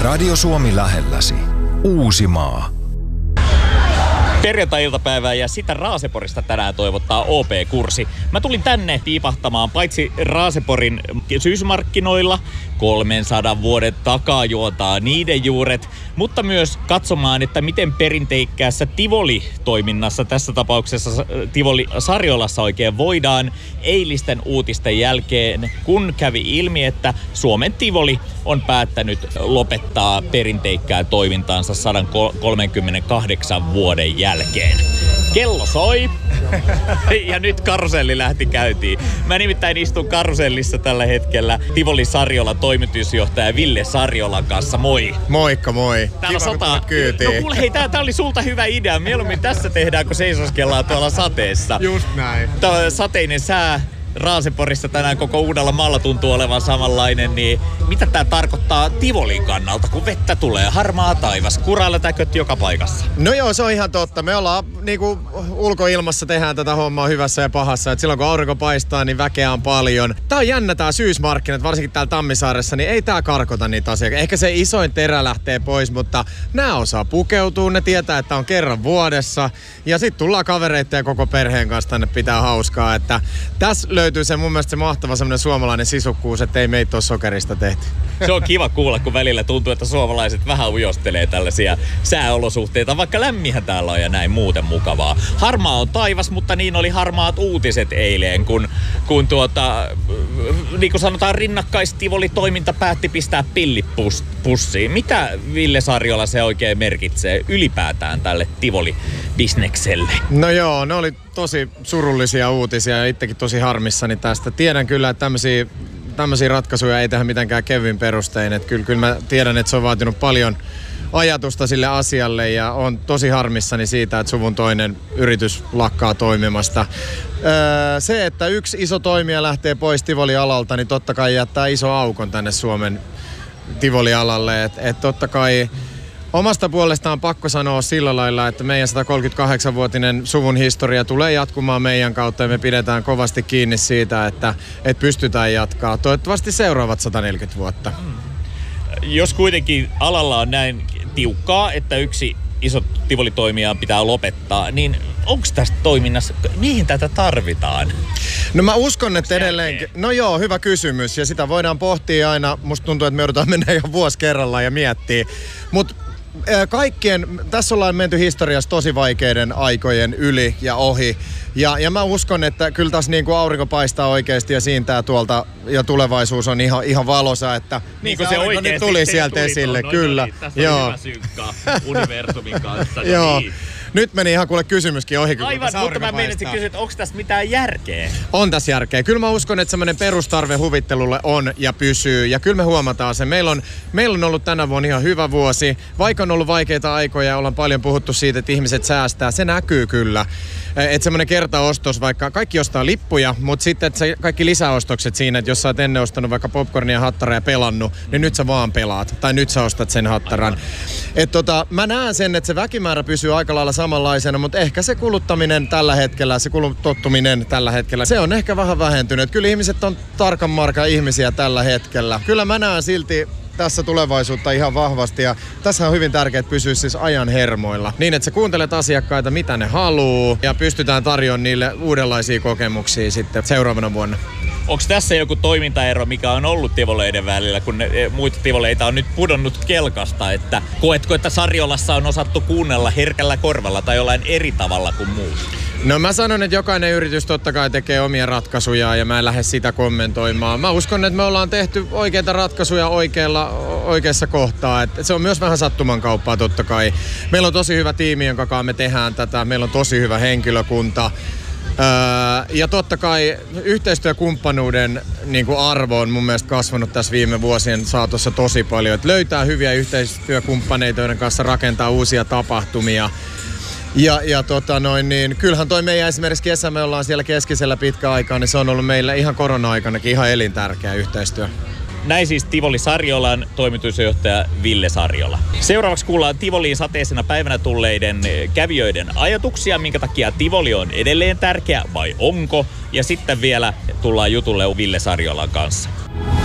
Radio Suomi lähelläsi. Uusimaa. Perjantai-iltapäivää ja sitä Raaseporista tänään toivottaa OP-kurssi. Mä tulin tänne piipahtamaan paitsi Raaseporin syysmarkkinoilla 300 vuoden takaa juontaa niiden juuret, mutta myös katsomaan, että miten perinteikkäässä Tivoli-toiminnassa, tässä tapauksessa Tivoli Sarjolassa oikein voidaan eilisten uutisten jälkeen, kun kävi ilmi, että Suomen Tivoli on päättänyt lopettaa perinteikkään toimintaansa 138 vuoden jälkeen. Kello soi ja nyt karuselli lähti käyntiin. Mä nimittäin istun karusellissa tällä hetkellä Tivoli Sarjolan toimitusjohtaja Ville Sarjolan kanssa. Moi! Moikka moi! Täällä kiva, sataa. kyytiin. No kuule, hei, tää oli sulta hyvä idea. Mieluummin tässä tehdään, kun seisoskellaan tuolla sateessa. Just näin. Tää sateinen sää Raaseporissa tänään koko Uudellamaalla tuntuu olevan samanlainen, niin mitä tää tarkoittaa Tivolin kannalta, kun vettä tulee, harmaa taivas, kurailetäköt joka paikassa? No joo, se on ihan totta. Me ollaan niinku ulkoilmassa tehdään tätä hommaa hyvässä ja pahassa. Et silloin kun aurinko paistaa, niin väkeä on paljon. Tää on jännä tää syysmarkkinat, varsinkin täällä Tammisaaressa, niin ei tää karkota niitä asiakkaita. Ehkä se isoin terä lähtee pois, mutta nää osaa pukeutua, ne tietää, että on kerran vuodessa. Ja sit tullaan kavereitten ja koko perheen kanssa tänne pitää hauskaa, että tässä löytyy se mun mielestä se mahtava semmoinen suomalainen sisukkuus, että ei meitä ole sokerista tehty. Se on kiva kuulla, kun välillä tuntuu, että suomalaiset vähän ujostelee tällaisia sääolosuhteita, vaikka lämminhän täällä on ja näin muuten mukavaa. Harmaa on taivas, mutta niin oli harmaat uutiset eilen, kun niin kuin sanotaan, rinnakkaistivoli-toiminta päätti pistää pillipussiin. Mitä Ville Sarjola se oikein merkitsee ylipäätään tälle Tivoli-bisnekselle? No joo, ne oli tosi surullisia uutisia ja itsekin tosi harmissani tästä. Tiedän kyllä, että tämmöisiä ratkaisuja ei tehdä mitenkään kevyin perustein. Että kyllä mä tiedän, että se on vaatinut paljon ajatusta sille asialle ja on tosi harmissani siitä, että suvun toinen yritys lakkaa toimimasta. Se, että yksi iso toimija lähtee pois Tivoli-alalta, niin totta kai jättää iso aukon tänne Suomen Tivoli-alalle. Et totta kai omasta puolestaan pakko sanoa sillä lailla, että meidän 138-vuotinen suvun historia tulee jatkumaan meidän kautta ja me pidetään kovasti kiinni siitä, että pystytään jatkaa toivottavasti seuraavat 140 vuotta. Jos kuitenkin alalla on näin tiukkaa, että yksi iso Tivoli-toimija pitää lopettaa, niin onko tästä toiminnassa, mihin tätä tarvitaan? No mä uskon, että edelleenkin, no joo, hyvä kysymys ja sitä voidaan pohtia aina, musta tuntuu, että me joudutaan mennä ihan vuosi kerrallaan ja miettiä, mutta tässä ollaan menty historiassa tosi vaikeiden aikojen yli ja ohi. Ja mä uskon, että kyllä tässä niin kuin aurinko paistaa oikeasti ja siintää tuolta ja tulevaisuus on ihan valoisa, että niin kuin se oikeasti tuli sieltä esille, kyllä. No niin, tässä on hyvä synkkaa universumin kanssa. Joo. Niin. Nyt meni ihan kuule kysymyskin ohi. Aivan, mutta mä meinasin kysyä, että onko tässä mitään järkeä? On tässä järkeä. Kyllä mä uskon, että semmoinen perustarve huvittelulle on ja pysyy. Ja kyllä me huomataan se. Meillä on ollut tänä vuonna ihan hyvä vuosi. Vaikka on ollut vaikeita aikoja ja ollaan paljon puhuttu siitä, että ihmiset säästää. Se näkyy kyllä. Että semmoinen kertaostos, vaikka kaikki ostaa lippuja, mutta sitten että kaikki lisäostokset siinä, että jos sä oot ennen ostanut vaikka popcornia, hattaraa ja pelannut, niin nyt sä vaan pelaat. Tai nyt sä ostat sen hattaran. Mä näen sen, että se väkimäärä pysyy aika lailla samanlaisena, mutta ehkä se kuluttaminen tällä hetkellä, se tottuminen tällä hetkellä, se on ehkä vähän vähentynyt. Kyllä ihmiset on tarkan markan ihmisiä tällä hetkellä. Kyllä mä näen silti tässä tulevaisuutta ihan vahvasti ja tässä on hyvin tärkeää, että pysyisi siis ajan hermoilla. Niin, että sä kuuntelet asiakkaita, mitä ne haluu ja pystytään tarjoamaan niille uudenlaisia kokemuksia sitten seuraavana vuonna. Onko tässä joku toimintaero, mikä on ollut tivoleiden välillä, kun muita tivoleita on nyt pudonnut kelkasta, että koetko, että Sarjolassa on osattu kuunnella herkällä korvalla tai jollain eri tavalla kuin muut? No mä sanon, että jokainen yritys totta kai tekee omia ratkaisuja ja mä en lähde sitä kommentoimaan. Mä uskon, että me ollaan tehty oikeita ratkaisuja oikeassa kohtaa. Et se on myös vähän sattumankauppaa totta kai. Meillä on tosi hyvä tiimi, jonka kanssa me tehdään tätä. Meillä on tosi hyvä henkilökunta. Ja totta kai yhteistyökumppanuuden niin kuin arvo on mun mielestä kasvanut tässä viime vuosien saatossa tosi paljon. Et löytää hyviä yhteistyökumppaneita, joiden kanssa rakentaa uusia tapahtumia. Niin kyllähän toi meidän esimerkiksi kesä, me ollaan siellä keskisellä pitkä aikaa, niin se on ollut meillä ihan korona-aikanakin ihan elintärkeä yhteistyö. Näin siis Tivoli Sarjolan toimitusjohtaja Ville Sarjola. Seuraavaksi kuullaan Tivoliin sateisena päivänä tulleiden kävijöiden ajatuksia, minkä takia Tivoli on edelleen tärkeä vai onko. Ja sitten vielä tullaan jutulle Ville Sarjolan kanssa.